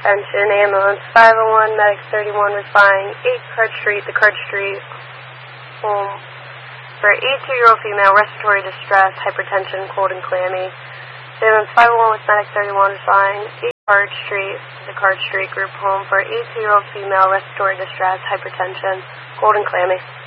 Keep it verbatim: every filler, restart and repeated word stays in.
Attention, ambulance five oh one, medic thirty-one responding, eight Card Street, the Card Street home for eighty-two-year-old female, respiratory distress, hypertension, cold and clammy. Ambulance five oh one with medic thirty-one responding, eight Card Street, the Card Street group home for eighty-two-year-old female, respiratory distress, hypertension, cold and clammy.